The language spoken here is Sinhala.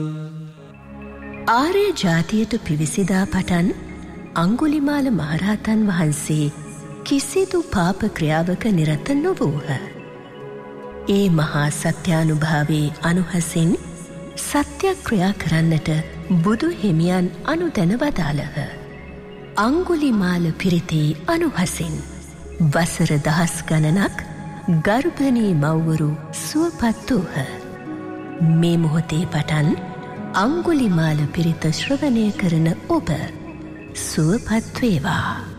ආර්ය ජාතියට පිවිසිදා පටන් අංගුලිමාල මහරහතන් වහන්සේ කිසිදු පාප ක්‍රියාවක නිරත නොවූහ. ඒ මහා සත්‍යානුභාවයේ අනුහසින් සත්‍යක්‍රියා කරන්නට බුදු හිමියන් අනුදැන වදාළහ. අංගුලිමාල පිරිතේ අනුහසින් වසර 10 ගණනක් ගර්භණී මව්වරු සුවපත් වූහ. මේ මොහොතේ පටන් අංගුලිමාල පිරිත ශ්‍රවණය කරන ඔබ සුවපත් වේවා.